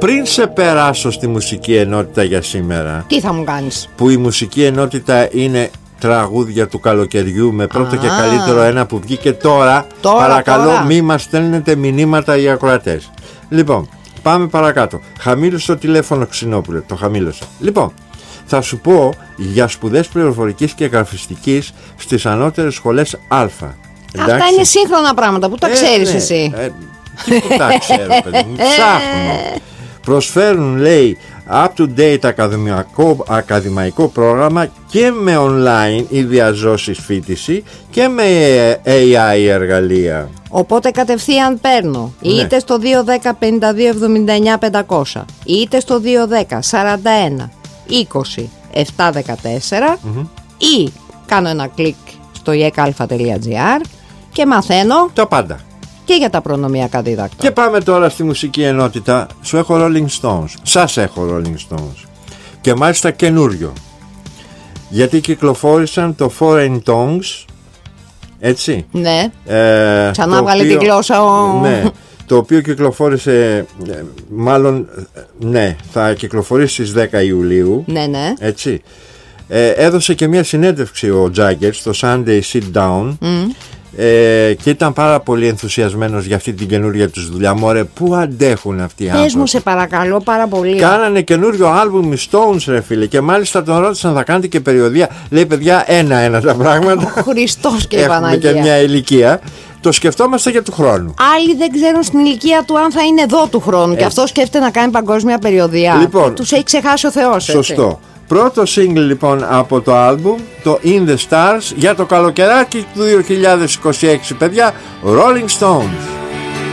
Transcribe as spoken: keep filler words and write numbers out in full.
πριν σε περάσω στη μουσική ενότητα για σήμερα, τι θα μου κάνεις? Που η μουσική ενότητα είναι τραγούδια του καλοκαιριού, με πρώτο Α. και καλύτερο ένα που βγήκε τώρα. τώρα Παρακαλώ τώρα. μη μας στέλνετε μηνύματα οι ακροατές. Λοιπόν, πάμε παρακάτω. Χαμήλωσε το τηλέφωνο, Ξινόπουλε. Το χαμήλωσα. Λοιπόν, θα σου πω για σπουδές πληροφορικής και γραφιστικής στις ανώτερες σχολές Α. Αυτά εντάξει. είναι σύγχρονα πράγματα που τα ε, ξέρεις ναι. εσύ. Ε, τι που τα ξέρω, παιδί μου. Ψάχνω. Προσφέρουν, λέει, up-to-date ακαδημαϊκό, ακαδημαϊκό πρόγραμμα και με online ή διαζώσεις φοιτηση και με έι άι εργαλεία. Οπότε κατευθείαν παίρνω ναι. είτε στο δύο ένα μηδέν πέντε δύο εβδομήντα εννιά πεντακόσια είτε στο δύο ένα μηδέν σαράντα ένα είκοσι επτακόσια δεκατέσσερα mm-hmm. ή κάνω ένα κλικ στο ι εκ α τελεία τζι άρ και μαθαίνω τα πάντα και για τα προνομιακά δίδακτα. Και πάμε τώρα στη μουσική ενότητα. Σου έχω Rolling Stones. Σας έχω Rolling Stones. Και μάλιστα καινούριο. Γιατί κυκλοφόρησαν το Foreign Tongues. Έτσι. Ναι. Ε, Ξανά βγάλε την γλώσσα ο... Ναι. Το οποίο κυκλοφόρησε, μάλλον, ναι, θα κυκλοφορήσει στις δέκα Ιουλίου. Ναι, ναι. Έτσι. Ε, έδωσε και μια συνέντευξη ο Jagger στο Sunday Sit Down. Mm. Ε, και ήταν πάρα πολύ ενθουσιασμένος για αυτή την καινούργια τους δουλειά. Μωρέ, πού αντέχουν αυτοί οι άνθρωποι. Πες μου σε παρακαλώ πάρα πολύ. Κάνανε καινούριο άλμπουμ οι Stones, ρε φίλε. Και μάλιστα τον ρώτησαν, θα κάνετε και περιοδία? Λέει, παιδιά, ένα-ένα τα πράγματα. Ο Χριστός και η Παναγία. Έχουμε και μια ηλικία. Το σκεφτόμαστε για του χρόνου. Άλλοι δεν ξέρουν στην ηλικία του αν θα είναι εδώ του χρόνου. Έτσι. Και αυτό σκέφτεται να κάνει παγκόσμια περιοδία. Λοιπόν, τους έχει ξεχάσει ο Θεός. Σωστό. Έτσι. Πρώτο single λοιπόν από το άλμπουμ, το In The Stars, για το καλοκαιράκι του δύο χιλιάδες είκοσι έξι, παιδιά, Rolling Stones.